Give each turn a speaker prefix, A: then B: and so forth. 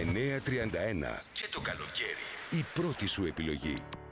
A: 9:31 και το καλοκαίρι. Η πρώτη σου επιλογή.